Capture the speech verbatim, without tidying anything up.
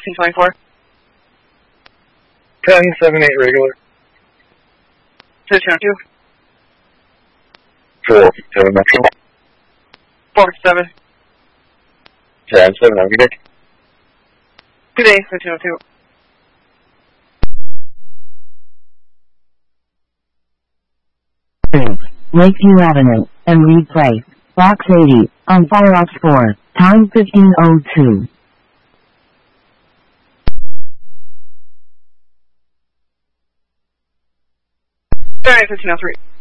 fifteen twenty-four. ten seven eight regular. fifteen oh two. four seven metro. four seven. ten seven, have a good day. Good day, fifteen oh two. Lakeview Avenue, and Reed Place, Box eighty, on Fireops four, time fifteen oh two. Sorry, fifteen oh three.